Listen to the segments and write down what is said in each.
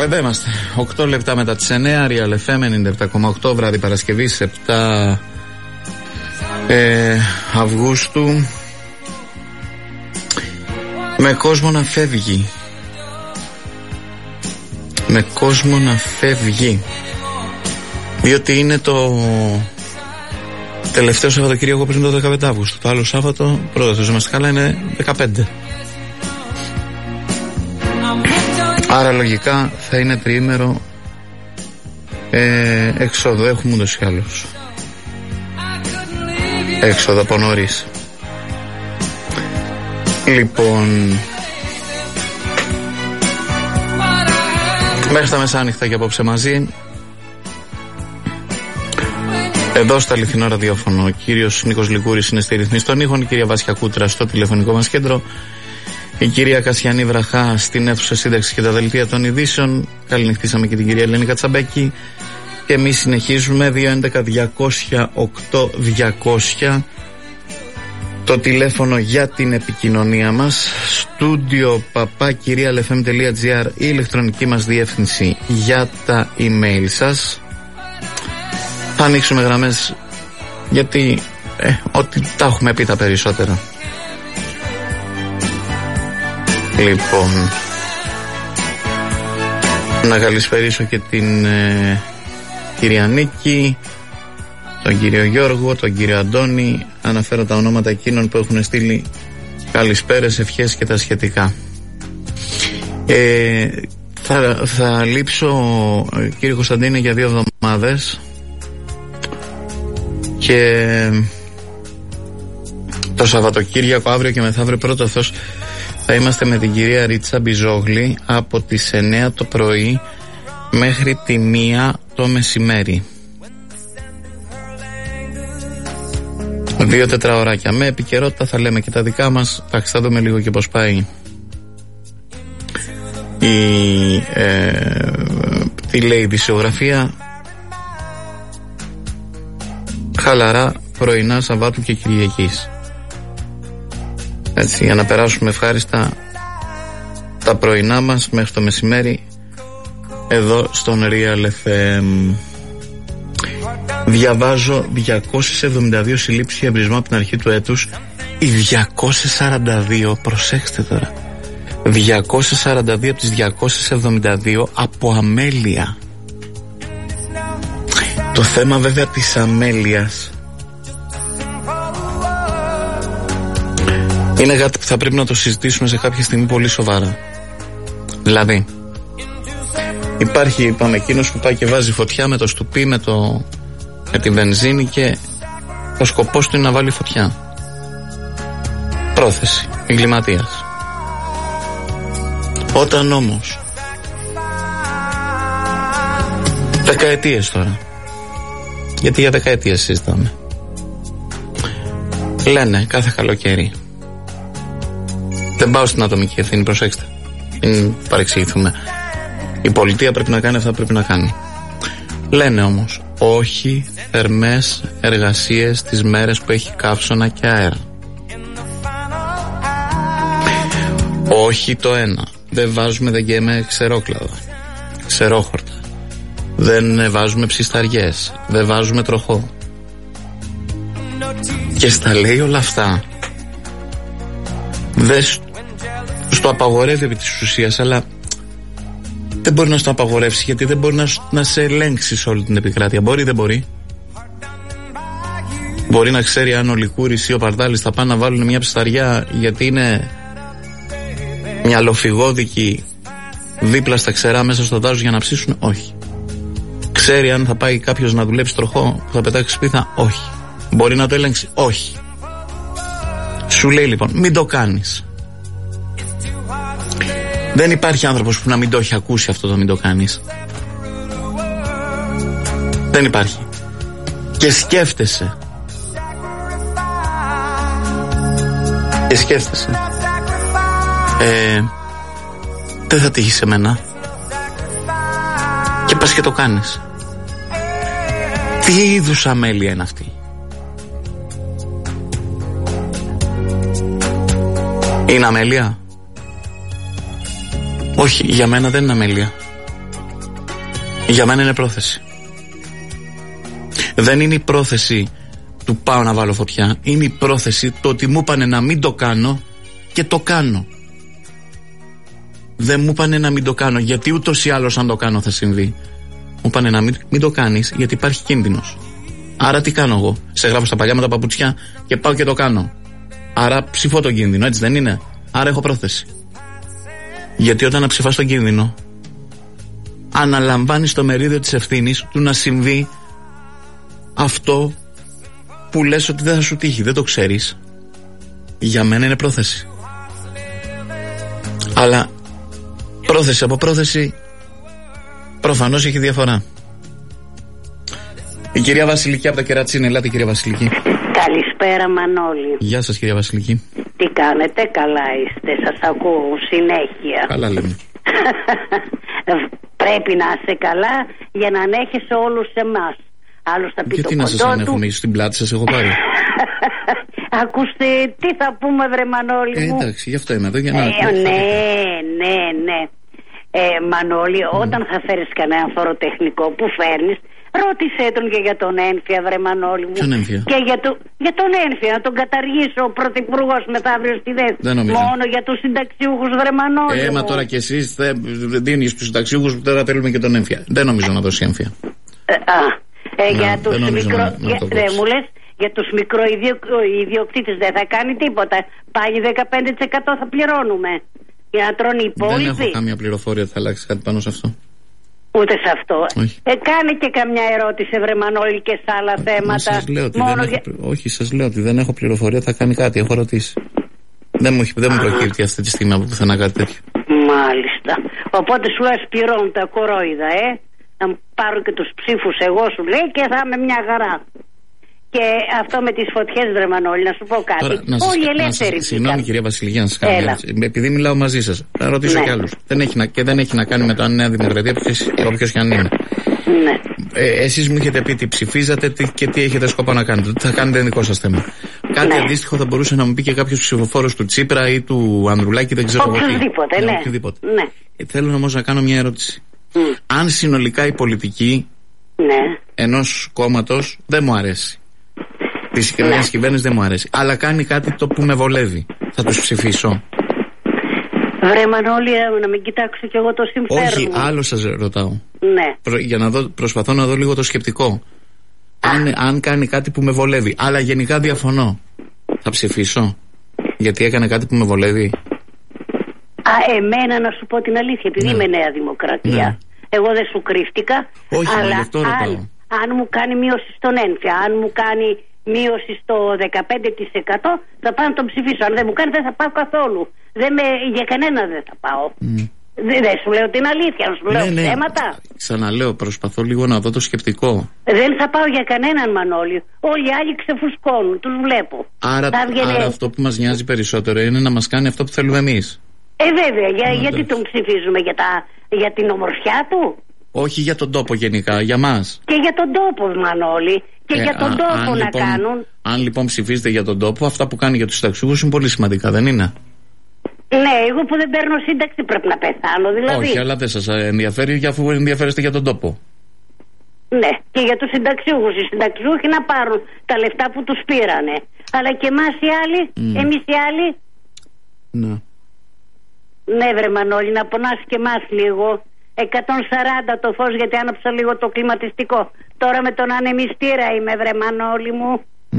Εδώ είμαστε. 8 λεπτά μετά τις 9, Real FM 97,8, βράδυ Παρασκευής 7 Αυγούστου. Με κόσμο να φεύγει. Με κόσμο να φεύγει. Διότι είναι το τελευταίο Σαββατοκύριακο πριν το 15 Αύγουστο. Το άλλο Σάββατο, πρώτα το είμαστε καλά, είναι 15. Άρα λογικά θα είναι τριήμερο έξοδο. Έχουμε ούτως ή άλλως έξοδο από νωρίς. Λοιπόν, μέχρι τα μεσάνυχτα και απόψε μαζί. Εδώ στο αληθινό ραδιόφωνο ο κύριος Νίκος Λικούρης είναι στη ρυθμή των ήχων, η κυρία Βάσια Κούτρα στο τηλεφωνικό μας κέντρο, η κυρία Κασιανή Βραχά στην αίθουσα σύνταξη και τα δελτία των ειδήσεων. Καληνυχτήσαμε και την κυρία Ελένη Κατσαμπέκη. Και εμείς συνεχίζουμε. 211-200-8200 το τηλέφωνο για την επικοινωνία μας. Στούντιο papakirialfm.gr η ηλεκτρονική μας διεύθυνση για τα email σας. Θα ανοίξουμε γραμμές γιατί ό,τι τα έχουμε πει τα περισσότερα. Λοιπόν, να καλησπερίσω και την κυρία Νίκη, τον κύριο Γιώργο, τον κύριο Αντώνη. Αναφέρω τα ονόματα εκείνων που έχουν στείλει καλησπέρες, ευχές και τα σχετικά. Θα λείψω, κύριε Κωνσταντίνε, για 2 εβδομάδες και το Σαββατοκύριακο, αύριο και μεθαύριο πρώτο Θεός, θα είμαστε με την κυρία Ρίτσα Μπιζόγλη από τις 9 το πρωί μέχρι τη 1 το μεσημέρι. 2 τετραωράκια με επικαιρότητα, θα λέμε και τα δικά μας. Θα δούμε λίγο και πως πάει τι λέει η ειδησιογραφία. Χαλαρά πρωινά Σαββάτου και Κυριακής, έτσι, για να περάσουμε ευχάριστα τα πρωινά μας μέχρι το μεσημέρι εδώ στον Real FM. Διαβάζω 272 συλλήψεις για εμπρισμό από την αρχή του έτους. Οι 242, προσέξτε τώρα, 242 από τις 272 από αμέλεια. Το θέμα βέβαια της αμέλειας είναι κάτι που θα πρέπει να το συζητήσουμε σε κάποια στιγμή πολύ σοβαρά. Δηλαδή, υπάρχει, είπαμε, εκείνος που πάει και βάζει φωτιά με το στουπί, με τη βενζίνη, και ο σκοπός του είναι να βάλει φωτιά. Πρόθεση, εγκληματίας. Όταν όμως δεκαετίες τώρα, γιατί για δεκαετίες συζητάμε, λένε κάθε καλοκαίρι, δεν πάω στην ατομική ευθύνη, προσέξτε, μην παρεξηγηθούμε, η πολιτεία πρέπει να κάνει αυτά που πρέπει να κάνει. Λένε όμως όχι θερμές εργασίες τις μέρες που έχει καύσωνα και αέρα. Όχι το ένα, δεν βάζουμε, δεν καίμε ξερόκλαδα, ξερόχορτα, δεν βάζουμε ψισταριές, δεν βάζουμε τροχό. Και στα λέει όλα αυτά. Δεν στο απαγορεύει επί της ουσίας, αλλά δεν μπορεί να στο απαγορεύσει, γιατί δεν μπορεί να σε ελέγξει σε όλη την επικράτεια. Μπορεί, δεν μπορεί. Μπορεί να ξέρει αν ο Λικούρης ή ο Παρδάλης θα πάνε να βάλουν μια ψισταριά γιατί είναι μυαλοφυγόδικοι δίπλα στα ξερά μέσα στο δάσος για να ψήσουν? Όχι. Ξέρει αν θα πάει κάποιος να δουλέψει τροχό που θα πετάξει σπίθα? Όχι. Μπορεί να το ελέγξει? Όχι. Σου λέει λοιπόν μην το κάνεις. Δεν υπάρχει άνθρωπος που να μην το έχει ακούσει αυτό το μην το κάνεις. Δεν υπάρχει. Και σκέφτεσαι. Δεν θα τύχει σε μένα. Και πας και το κάνεις. Τι είδους αμέλεια είναι αυτή? Είναι αμέλεια? Όχι, για μένα δεν είναι αμέλεια. Για μένα είναι πρόθεση. Δεν είναι η πρόθεση του πάω να βάλω φωτιά. Είναι η πρόθεση το ότι μου είπανε να μην το κάνω και το κάνω. Δεν μου είπανε να μην το κάνω γιατί ούτως ή άλλως αν το κάνω θα συμβεί. Μου είπανε να μην το κάνεις γιατί υπάρχει κίνδυνος. Άρα τι κάνω εγώ? Σε γράφω στα παλιά με τα παπουτσιά και πάω και το κάνω. Άρα ψηφώ τον κίνδυνο, έτσι δεν είναι? Άρα έχω πρόθεση. Γιατί όταν ψηφάς τον κίνδυνο, αναλαμβάνεις το μερίδιο της ευθύνης του να συμβεί αυτό που λες ότι δεν θα σου τύχει. Δεν το ξέρεις. Για μένα είναι πρόθεση. Αλλά πρόθεση από πρόθεση προφανώς έχει διαφορά. Η κυρία Βασιλική από τα Κερατσίνη. Ελάτε κυρία Βασιλική. Καλησπέρα Μανώλη. Γεια σας κυρία Βασιλική. Τι κάνετε? Καλά είστε? Σας ακούω συνέχεια. Καλά λέμε. Πρέπει να είσαι καλά για να ανέχεσαι όλους εμάς. Άλλος θα πει γιατί το να σας ανέχομαι, στην πλάτη σας έχω πάρει. Ακούστε τι θα πούμε βρε Μανώλη μου. Εντάξει, γι' αυτό είμαι εδώ για να... Ναι. Μανώλη, όταν θα φέρεις κανένα φοροτεχνικό που φέρνεις, ρώτησέ τον και για τον Ένφια βρε Μανώλη μου. Ποιον Ένφια? Και για τον Ένφια, να τον καταργήσει ο πρωθυπουργός μεθαύριο στη ΔΕΘ. Μόνο για τους συνταξιούχους βρε Μανώλη μου. Μα τώρα κι εσείς δίνεις στους συνταξιούχους που τώρα θέλουμε και τον Ένφια. Δεν νομίζω να δώσει Ένφια. Για τους μου λες, για τους μικροϊδιοκτήτες δεν θα κάνει τίποτα. Πάλι 15% θα πληρώνουμε. Για να τρώνε οι υπόλοιποι. Δεν έχω καμία πληροφορία ότι θα αλλάξει κάτι πάνω σε αυτό. Ούτε σε αυτό. Κάνε και καμιά ερώτηση βρε Μανώλη και σε άλλα θέματα. Όχι, σας λέω ότι δεν έχω πληροφορία ότι θα κάνει κάτι. Έχω ρωτήσει. Δεν μου προκύπτει αυτή τη στιγμή από πουθενά κάτι τέτοιο. Μάλιστα. Οπότε σου λέει πληρώνουν τα κορόιδα, να πάρω και τους ψήφους εγώ σου λέει και θα είμαι μια χαρά. Και αυτό με τις φωτιές βρε Μανώλη, να σου πω κάτι. Τώρα, όλοι ελεύθεροι. Συγγνώμη κυρία Βασιλική, να σας κάνω. Επειδή μιλάω μαζί σας, θα ρωτήσω κι άλλους. Δεν έχει να κάνει με το αν Νέα Δημοκρατία, όποιος και αν είναι. Ναι. Εσείς μου έχετε πει τι ψηφίζατε και τι έχετε σκοπό να κάνετε. Τι θα κάνετε είναι δικό σας θέμα. Κάτι αντίστοιχο θα μπορούσε να μου πει και κάποιος ψηφοφόρος του Τσίπρα ή του Ανδρουλάκη, δεν ξέρω εγώ. Οποιοδήποτε. Θέλω όμως να κάνω μια ερώτηση. Αν συνολικά η πολιτική ενός κόμματος δεν μου αρέσει, της συγκεκριμένης κυβέρνησης δεν μου αρέσει, αλλά κάνει κάτι το που με βολεύει, θα τους ψηφίσω? Βρε Μανώλη, να μην κοιτάξω κι εγώ το συμφέρον. Όχι, άλλο σας ρωτάω. Ναι. Για να προσπαθώ να δω λίγο το σκεπτικό. Αν κάνει κάτι που με βολεύει, αλλά γενικά διαφωνώ, θα ψηφίσω? Γιατί έκανε κάτι που με βολεύει. Εμένα να σου πω την αλήθεια, επειδή είμαι Νέα Δημοκρατία. Εγώ δεν σου κρύφτηκα. Όχι, αλλά γι' αυτό ρωτάω. Αν μου κάνει μείωση στον Ένφια, αν μου κάνει μείωση στο 15%, θα πάω να τον ψηφίσω. Αν δεν μου κάνει, δεν θα πάω καθόλου. Για κανένα δεν θα πάω. Δεν σου λέω την αλήθεια, να σου λέω θέματα. Ξαναλέω, προσπαθώ λίγο να δω το σκεπτικό. Δεν θα πάω για κανέναν Μανώλη. Όλοι οι άλλοι ξεφουσκώνουν, τους βλέπω. Άρα αυτό που μας νοιάζει περισσότερο είναι να μας κάνει αυτό που θέλουμε εμείς. Βέβαια, γιατί τον ψηφίζουμε, για την ομορφιά του? Όχι για τον τόπο γενικά, για μας. Και για τον τόπο Μανώλη. Και για τον τόπο να κάνουν. Αν λοιπόν ψηφίζετε για τον τόπο, αυτά που κάνει για τους συνταξιούχους είναι πολύ σημαντικά, δεν είναι? Ναι, εγώ που δεν παίρνω σύνταξη πρέπει να πεθάνω δηλαδή. Όχι, αλλά δεν σας ενδιαφέρει αφού ενδιαφέρεστε για τον τόπο. Ναι, και για τους συνταξιούχους. Οι συνταξιούχοι να πάρουν τα λεφτά που τους πήρανε. Αλλά και εμάς οι άλλοι, εμείς οι άλλοι. Ναι. Ναι βρε Μανώλη, να πονάσει και εμάς λίγο. 140 το φως γιατί άναψα λίγο το κλιματιστικό. Τώρα με τον ανεμιστήρα είμαι βρε Μανώλη μου.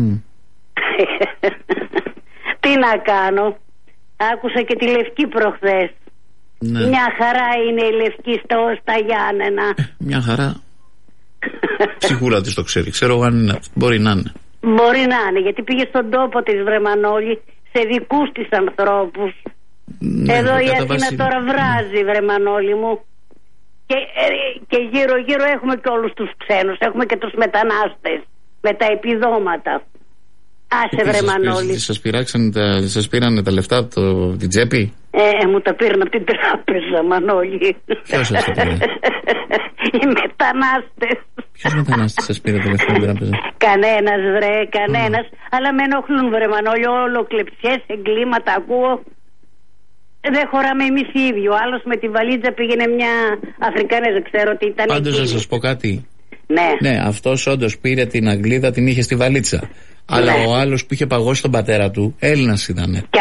Τι να κάνω. Άκουσα και τη Λευκή προχθές. Ναι. Μια χαρά είναι η Λευκή στα Γιάννενα. Μια χαρά. Σίγουρα της το ξέρει. Ξέρω αν είναι. Μπορεί να είναι. Μπορεί να είναι γιατί πήγε στον τόπο της βρε Μανώλη, σε δικούς της ανθρώπους. Ναι, εδώ η Αθήνα τώρα βράζει βρε Μανώλη μου. Και γύρω γύρω έχουμε και όλους τους ξένους. Έχουμε και τους μετανάστες με τα επιδόματα. Άσε βρε Μανώλη. Σας πήρανε τα λεφτά από την τσέπη? Μου τα πήραν από την τράπεζα Μανώλη. Ποιος σας τα πήρε? Οι μετανάστες. Ποιος μετανάστες σας πήρε τα λεφτά από την τράπεζα? Κανένας βρε, κανένας. Αλλά με ενοχλούν βρε Μανώλη. Όλο κλεψιές, εγκλήματα ακούω. δεν χωράμε εμείς οι ίδιοι. Ο άλλος με τη βαλίτσα πήγαινε μια Αφρικανέζα, ξέρω τι ήταν. Πάντως να σας πω κάτι. Ναι. Ναι, αυτός όντως πήρε την Αγγλίδα, την είχε στη βαλίτσα. Ναι. Αλλά ο άλλος που είχε παγώσει τον πατέρα του, Έλληνας ήτανε. Και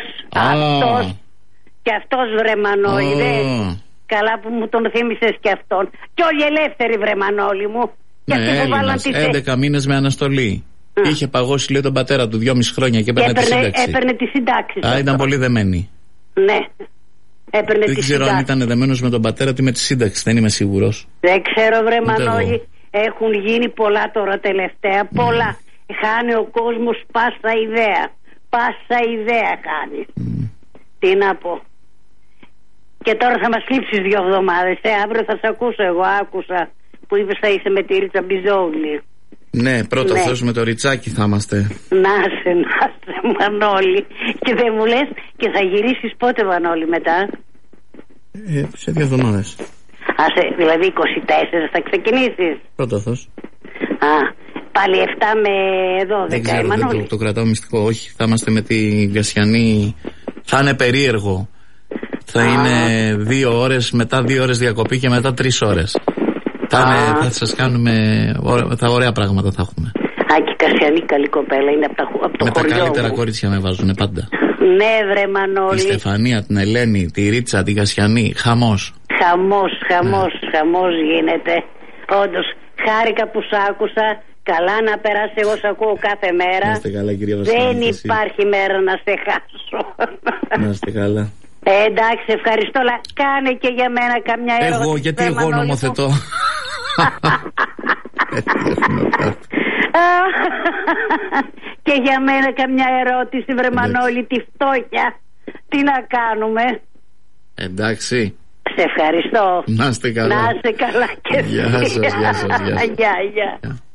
αυτός βρε Μανώλη. Καλά που μου τον θύμισες και αυτόν. Και όλοι ελεύθεροι βρε Μανώλη μου. Ναι, Έλληνας, 11 μήνες με αναστολή. Είχε παγώσει λέει τον πατέρα του 2,5 χρόνια και έπαιρνε τη σύνταξη. Έπαιρνε τη σύνταξη. Ήταν πολύ δεμένη. Ναι. Δεν ξέρω αν ήταν δεμένος με τον πατέρα του ή με τη σύνταξη, δεν είμαι σίγουρος. Δεν ξέρω βρε Μανώλη. Έχουν γίνει πολλά τώρα τελευταία. Πολλά. Χάνει ο κόσμος πάσα ιδέα. Πάσα ιδέα χάνει. Τι να πω. Και τώρα θα μας λείψεις 2 εβδομάδες. Αύριο θα σε ακούσω εγώ. Άκουσα που είπες θα είσαι με τη Ρίτσα Μπιζόγλη. Ναι, πρώτο Θεός με το Ριτσάκι θα είμαστε. Να σε Μανώλη. Και δεν μου λες και θα γυρίσεις πότε Μανώλη μετά? Σε 2 εβδομάδες. Δηλαδή 24 θα ξεκινήσεις? Πρώτο Θεός. Πάλι 7 με 12. Δεν ξέρω, το κρατάω μυστικό. Όχι, θα είμαστε με την Κασιανή. Θα είναι περίεργο. Θα είναι 2 ώρες, μετά 2 ώρες διακοπή και μετά 3 ώρες. Θα σας κάνουμε ωραία πράγματα θα έχουμε. Και η Κασιανή καλή κοπέλα είναι από το χωριό. Με τα καλύτερα κορίτσια με βάζουν πάντα. Ναι βρε Μανώλη. Τη Στεφανία, την Ελένη, τη Ρίτσα, την Κασιανή. Χαμός. Χαμός γίνεται. Όντως χάρηκα που σ' άκουσα. Καλά να περάσει, εγώ σ' ακούω κάθε μέρα. Να είστε καλά κυρία Βασίλη. Δεν υπάρχει μέρα να σε χάσω. Να είστε καλά. Εντάξει, ευχαριστώ. Κάνε και για μένα καμιά ερώτηση. Εγώ, γιατί εγώ νομοθετώ. Και για μένα καμιά ερώτηση βρε Μανώλη, τη φτώχεια. Τι να κάνουμε? Εντάξει. Σε ευχαριστώ. Να είστε καλά. Να είστε καλά και εσύ. Γεια σας. Γεια.